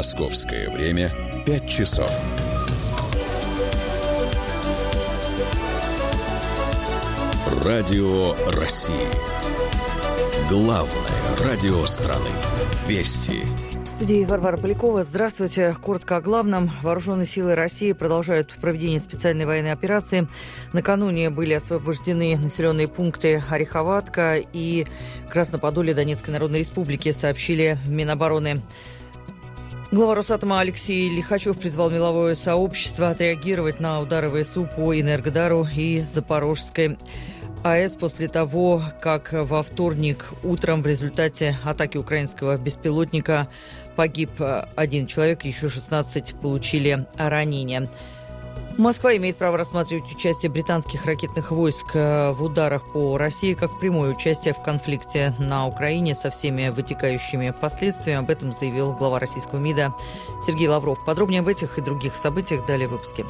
Московское время 5 часов. Радио России. Главное радио страны. Вести. В студии Варвара Полякова. Здравствуйте. Коротко о главном. Вооруженные силы России продолжают проведение специальной военной операции. Накануне были освобождены населенные пункты Ореховатка и Красноподолье Донецкой Народной Республики, сообщили в Минобороны. Глава Росатома Алексей Лихачев призвал мировое сообщество отреагировать на удары ВСУ по Энергодару и Запорожской АЭС после того, как во вторник утром в результате атаки украинского беспилотника погиб один человек, еще 16 получили ранения. Москва имеет право рассматривать участие британских ракетных войск в ударах по России как прямое участие в конфликте на Украине со всеми вытекающими последствиями. Об этом заявил глава российского МИДа Сергей Лавров. Подробнее об этих и других событиях далее в выпуске.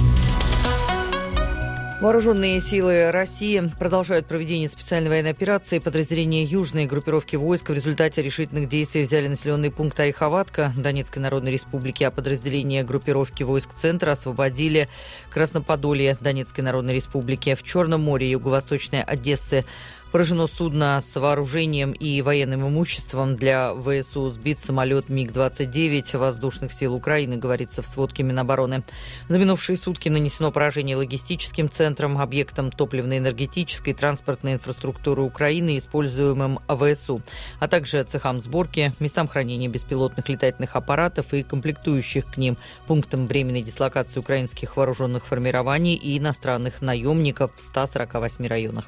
Вооруженные силы России продолжают проведение специальной военной операции. Подразделения южной группировки войск в результате решительных действий взяли населенный пункт Ореховатка Донецкой Народной Республики, а подразделения группировки войск Центра освободили Красноподолье Донецкой Народной Республики. В Черном море и юго-восточной Одессы поражено судно с вооружением и военным имуществом. Для ВСУ сбит самолет МиГ-29 воздушных сил Украины, говорится в сводке Минобороны. За минувшие сутки нанесено поражение логистическим центрам, объектам топливно-энергетической и транспортной инфраструктуры Украины, используемым ВСУ, а также цехам сборки, местам хранения беспилотных летательных аппаратов и комплектующих к ним, пунктам временной дислокации украинских вооруженных формирований и иностранных наемников в 148 районах.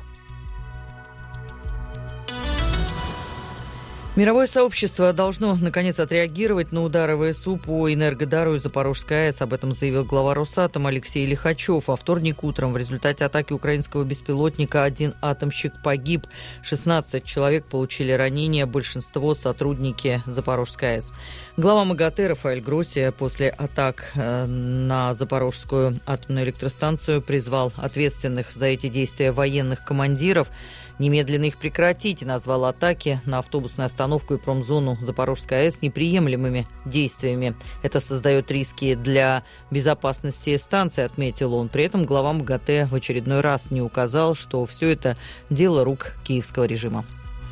Мировое сообщество должно, наконец, отреагировать на удары ВСУ по Энергодару и Запорожской АЭС. Об этом заявил глава Росатома Алексей Лихачев. А вторник утром в результате атаки украинского беспилотника один атомщик погиб. 16 человек получили ранения, большинство сотрудники Запорожской АЭС. Глава МАГАТЭ Рафаэль Гросси после атак на Запорожскую атомную электростанцию призвал ответственных за эти действия военных командиров немедленно их прекратить и назвал атаки на автобусную остановку и промзону Запорожской АЭС неприемлемыми действиями. Это создает риски для безопасности станции, отметил он. При этом глава МАГАТЭ в очередной раз не указал, что все это дело рук киевского режима.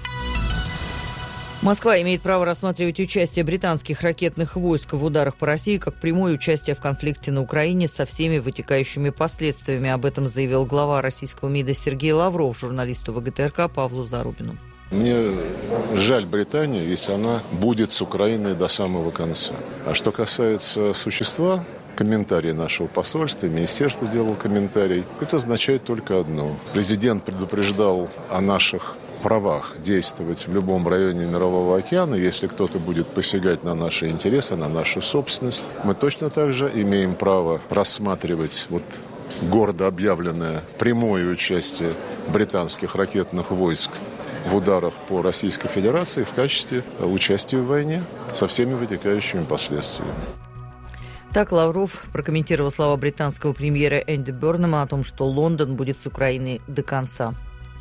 Москва имеет право рассматривать участие британских ракетных войск в ударах по России как прямое участие в конфликте на Украине со всеми вытекающими последствиями. Об этом заявил глава российского МИДа Сергей Лавров журналисту ВГТРК Павлу Зарубину. Мне жаль Британию, если она будет с Украиной до самого конца. А что касается существа, комментарий нашего посольства, министерство делало комментарий, это означает только одно. Президент предупреждал о наших правах действовать в любом районе Мирового океана, если кто-то будет посягать на наши интересы, на нашу собственность. Мы точно так же имеем право рассматривать гордо объявленное прямое участие британских ракетных войск в ударах по Российской Федерации в качестве участия в войне со всеми вытекающими последствиями. Так Лавров прокомментировал слова британского премьера Энди Бернема о том, что Лондон будет с Украиной до конца.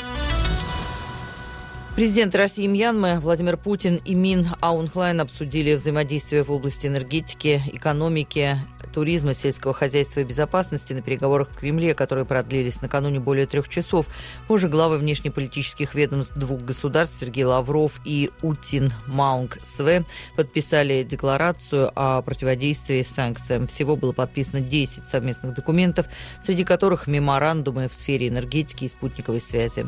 Президент России Мьянмы Владимир Путин и Мин Аун Hlайн обсудили взаимодействие в области энергетики, экономики, туризма, сельского хозяйства и безопасности на переговорах в Кремле, которые продлились накануне более 3 часов. Позже главы внешнеполитических ведомств двух государств Сергей Лавров и Утин Маунг Све подписали декларацию о противодействии санкциям. Всего было подписано 10 совместных документов, среди которых меморандумы в сфере энергетики и спутниковой связи.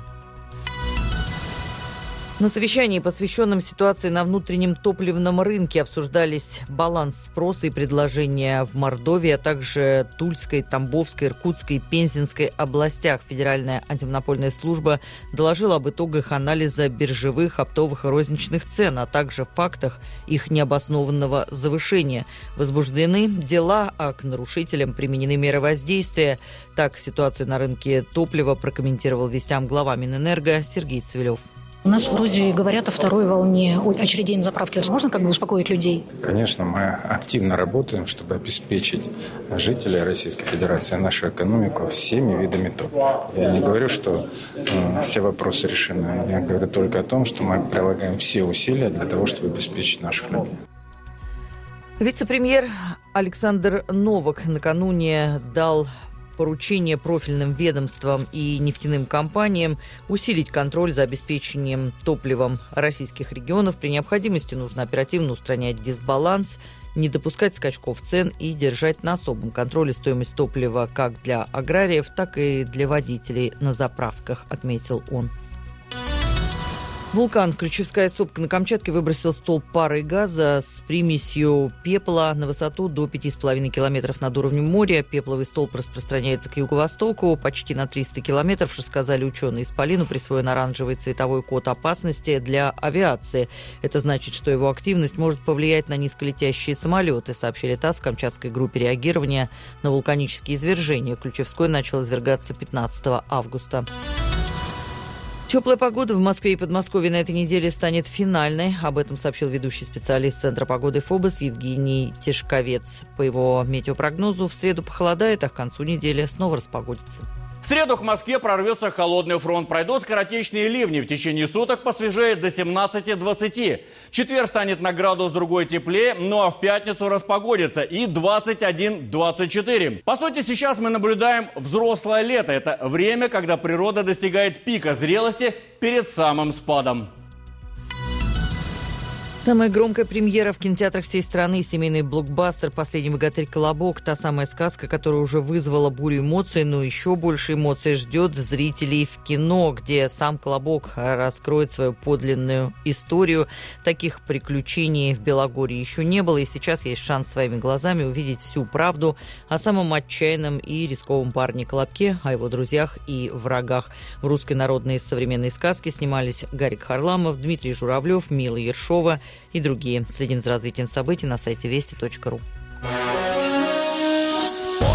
На совещании, посвященном ситуации на внутреннем топливном рынке, обсуждались баланс спроса и предложения в Мордовии, а также Тульской, Тамбовской, Иркутской и Пензенской областях. Федеральная антимонопольная служба доложила об итогах анализа биржевых, оптовых и розничных цен, а также фактах их необоснованного завышения. Возбуждены дела, а к нарушителям применены меры воздействия. Так ситуацию на рынке топлива прокомментировал вестям глава Минэнерго Сергей Цивилев. У нас вроде говорят о второй волне очередей на заправке. Можно успокоить людей? Конечно, мы активно работаем, чтобы обеспечить жителей Российской Федерации, нашу экономику всеми видами топлива. Я не говорю, что все вопросы решены. Я говорю только о том, что мы прилагаем все усилия для того, чтобы обеспечить наших людей. Вице-премьер Александр Новак накануне дал поручение профильным ведомствам и нефтяным компаниям усилить контроль за обеспечением топливом российских регионов. При необходимости нужно оперативно устранять дисбаланс, не допускать скачков цен и держать на особом контроле стоимость топлива как для аграриев, так и для водителей на заправках, отметил он. Вулкан Ключевская сопка на Камчатке выбросил столб пара и газа с примесью пепла на высоту до 5,5 километров над уровнем моря. Пепловый столб распространяется к юго-востоку почти на 300 километров, рассказали ученые. Исполину присвоен оранжевый цветовой код опасности для авиации. Это значит, что его активность может повлиять на низколетящие самолеты, сообщили ТАСС в Камчатской группе реагирования на вулканические извержения. Ключевской начал извергаться 15 августа. Теплая погода в Москве и Подмосковье на этой неделе станет финальной. Об этом сообщил ведущий специалист Центра погоды ФОБОС Евгений Тишковец. По его метеопрогнозу, в среду похолодает, а к концу недели снова распогодится. В среду к Москве прорвется холодный фронт. Пройдут скоротечные ливни. В течение суток посвежеет до 17-20. В четверг станет на градус другой теплее, ну а в пятницу распогодится и 21-24. По сути, сейчас мы наблюдаем взрослое лето. Это время, когда природа достигает пика зрелости перед самым спадом. Самая громкая премьера в кинотеатрах всей страны – семейный блокбастер «Последний богатырь Колобок». Та самая сказка, которая уже вызвала бурю эмоций, но еще больше эмоций ждет зрителей в кино, где сам Колобок раскроет свою подлинную историю. Таких приключений в Белогорье еще не было, и сейчас есть шанс своими глазами увидеть всю правду о самом отчаянном и рисковом парне Колобке, о его друзьях и врагах. В русской народной современной сказке снимались Гарик Харламов, Дмитрий Журавлев, Мила Ершова и другие. Следим за развитием событий на сайте вести.ру. Спорт.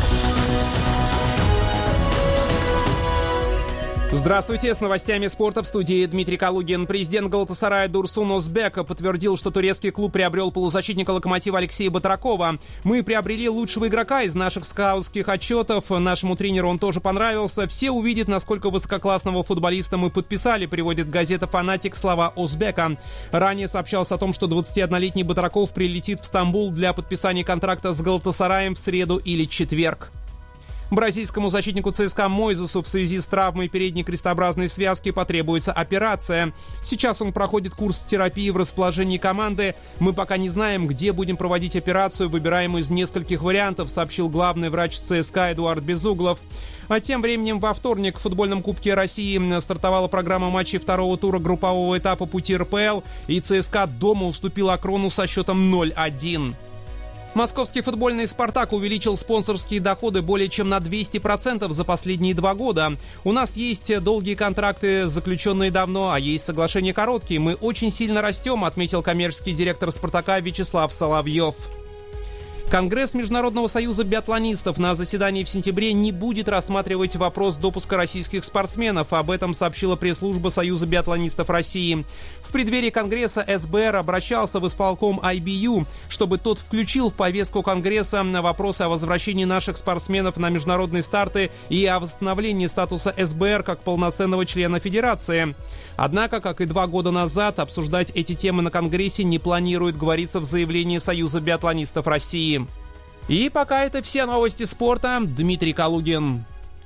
Здравствуйте, с новостями спорта в студии Дмитрий Калугин. Президент Галатасарая Дурсун Озбек подтвердил, что турецкий клуб приобрел полузащитника «Локомотива» Алексея Батракова. «Мы приобрели лучшего игрока из наших скаутских отчетов. Нашему тренеру он тоже понравился. Все увидят, насколько высококлассного футболиста мы подписали», приводит газета «Фанатик» слова Озбека. Ранее сообщалось о том, что 21-летний Батраков прилетит в Стамбул для подписания контракта с Галатасараем в среду или четверг. Бразильскому защитнику ЦСКА Мойзесу в связи с травмой передней крестообразной связки потребуется операция. Сейчас он проходит курс терапии в расположении команды. «Мы пока не знаем, где будем проводить операцию, выбираем из нескольких вариантов», сообщил главный врач ЦСКА Эдуард Безуглов. А тем временем во вторник в футбольном Кубке России стартовала программа матчей второго тура группового этапа пути РПЛ, и ЦСКА дома уступил Акрону со счетом 0-1. Московский футбольный «Спартак» увеличил спонсорские доходы более чем на 200% за последние 2 года. «У нас есть долгие контракты, заключенные давно, а есть соглашения короткие. Мы очень сильно растем», отметил коммерческий директор «Спартака» Вячеслав Соловьев. Конгресс Международного союза биатлонистов на заседании в сентябре не будет рассматривать вопрос допуска российских спортсменов. Об этом сообщила пресс-служба Союза биатлонистов России. В преддверии Конгресса СБР обращался в исполком IBU, чтобы тот включил в повестку Конгресса вопросы о возвращении наших спортсменов на международные старты и о восстановлении статуса СБР как полноценного члена Федерации. Однако, как и 2 года назад, обсуждать эти темы на Конгрессе не планирует, говорится в заявлении Союза биатлонистов России. И пока это все новости спорта. Дмитрий Калугин.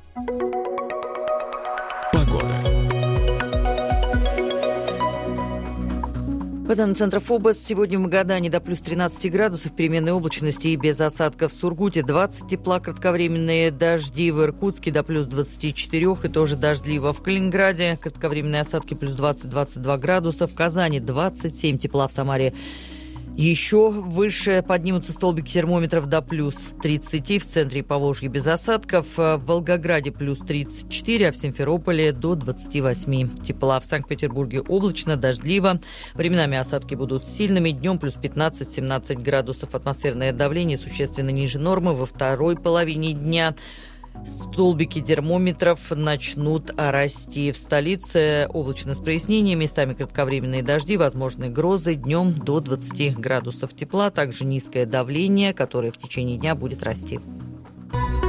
Погода. По данным Центра ФОБОС, сегодня в Магадане до плюс 13 градусов, переменной облачности и без осадков. В Сургуте 20 тепла, кратковременные дожди. В Иркутске до плюс 24 и тоже дождливо. В Калининграде кратковременные осадки плюс 20-22 градуса. В Казани 27 тепла, в Самаре еще выше поднимутся столбики термометров до плюс 30, в центре Поволжья без осадков, в Волгограде плюс 34, а в Симферополе до 28 тепла. В Санкт-Петербурге облачно, дождливо, временами осадки будут сильными, днем плюс 15-17 градусов. Атмосферное давление существенно ниже нормы во второй половине дня. Столбики термометров начнут расти. В столице облачно с прояснениями, местами кратковременные дожди, возможны грозы, днем до 20 градусов тепла. Также низкое давление, которое в течение дня будет расти.